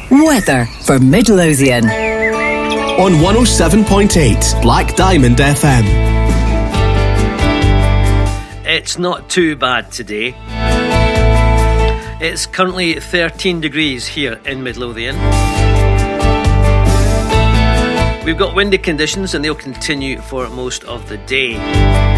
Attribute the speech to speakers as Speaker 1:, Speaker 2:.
Speaker 1: Weather for Midlothian.
Speaker 2: On 107.8 Black Diamond FM.
Speaker 3: It's not too bad today. It's currently 13 degrees here in Midlothian. We've got windy conditions and they'll continue for most of the day.